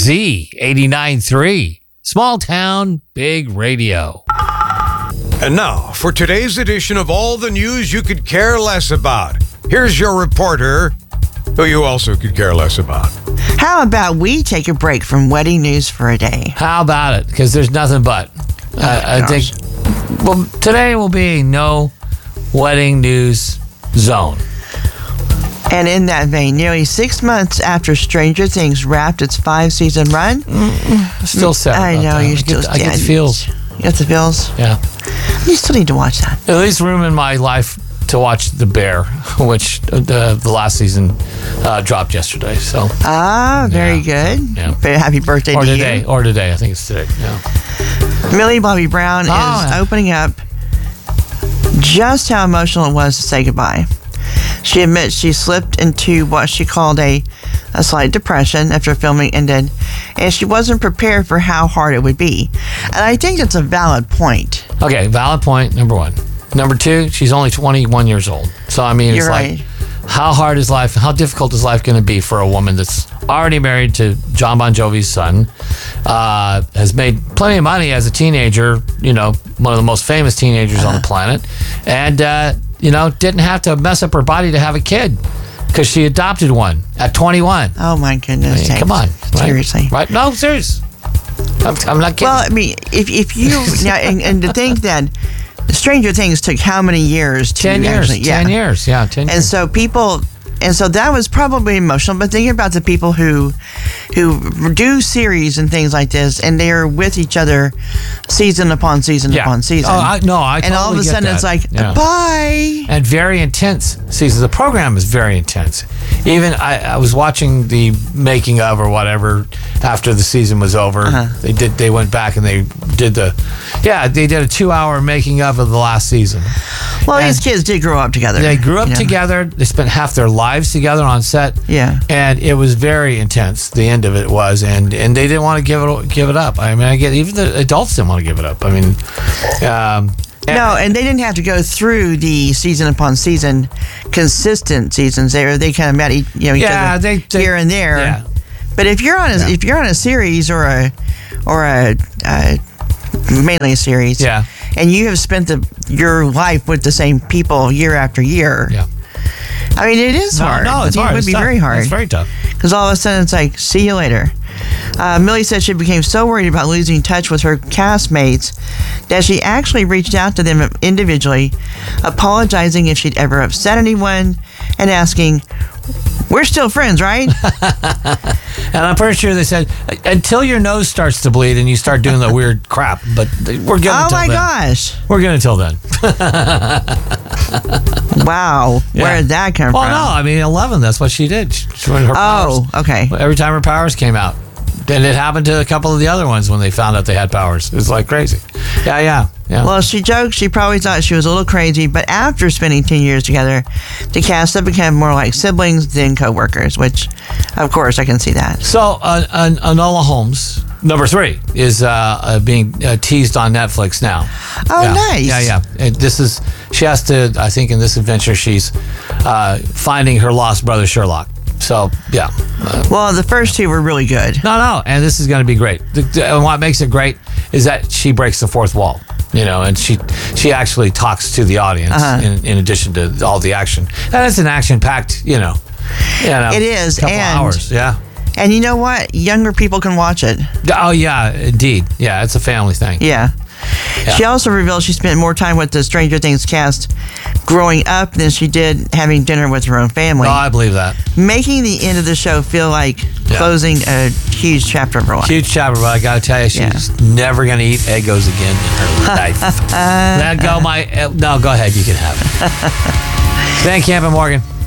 Z89.3. Small town, big radio. And now, for today's edition of all the news you could care less about, here's your reporter, who you also could care less about. How about we take a break from wedding news for a day? How about it? Because there's nothing but. I think, well, today will be no wedding news zone. And in that vein, nearly 6 months after Stranger Things wrapped its 5-season run. Still sad I about know, that. you're still... I get the feels. You got the feels? Yeah. You still need to watch that. At least room in my life to watch The Bear, which the last season dropped yesterday. So. Very good. Yeah. Very happy birthday to you. Or today. I think it's today. Yeah. Millie Bobby Brown is opening up just how emotional it was to say goodbye. She admits she slipped into what she called a slight depression after filming ended, and she wasn't prepared for how hard it would be. And I think that's a valid point. Okay, valid point, number one. Number two, she's only 21 years old. So, I mean, You're right. like, how hard is life, how difficult is life going to be for a woman that's already married to John Bon Jovi's son, has made plenty of money as a teenager, you know, one of the most famous teenagers on the planet, and, you know, didn't have to mess up her body to have a kid because she adopted one at 21. Oh, my goodness. I mean, come on. Right? Seriously. Right? No, serious. I'm not kidding. Well, I mean, if you... now, and to think that Stranger Things took how many years to 10 years. actually... 10 years. Yeah, 10 years. And so people... And so that was probably emotional, but think about the people who do series and things like this, and they're with each other season upon season upon season. Oh, I totally and all of a sudden get it's that. like, Yeah. bye. And very intense seasons. The program is very intense. Even I was watching the making of or whatever after the season was over. They went back and they did they did a 2-hour making of the last season. Well, these kids did grow up together. They grew up together. They spent half their lives together on set. Yeah. And it was very intense. The end of it was, and they didn't want to give it up. I mean, I get even the adults didn't want to give it up. I mean, no, and they didn't have to go through the season upon season, consistent seasons. They kind of met each other here and there. Yeah. But if you're on a series or a mainly a series, and you have spent your life with the same people year after year, I mean, it is hard. No, it's hard. It would be very hard. It's very tough. Because all of a sudden it's like, see you later. Millie said she became so worried about losing touch with her castmates that she actually reached out to them individually, apologizing if she'd ever upset anyone and asking, we're still friends, right? And I'm pretty sure they said, until your nose starts to bleed and you start doing the weird crap, but we're good until then. Oh my gosh. We're good until then. Wow. Yeah. Where did that come from? Well, no, I mean, 11, that's what she did. She went her powers. Okay. Every time her powers came out. And it happened to a couple of the other ones when they found out they had powers. It was like crazy. Yeah. Well, she joked she probably thought she was a little crazy, but after spending 10 years together, the cast have become more like siblings than co-workers, which, of course, I can see that. So, Enola Holmes, number 3, is being teased on Netflix now. Oh, nice. Yeah. And she has to, I think in this adventure, she's finding her lost brother, Sherlock. So, yeah. Well, the first 2 were really good. No, and this is going to be great. And what makes it great is that she breaks the fourth wall, you know, and she actually talks to the audience in addition to all the action. And it's an action-packed, you know. It is. Couple hours, yeah. And you know what? Younger people can watch it. Oh, yeah, indeed. Yeah, it's a family thing. Yeah. She also revealed she spent more time with the Stranger Things cast growing up than she did having dinner with her own family. Oh, I believe that. Making the end of the show feel like closing a huge chapter of her life. Huge chapter, but I got to tell you, she's never going to eat Eggos again in her life. No, go ahead. You can have it. Van Camp and Morgan.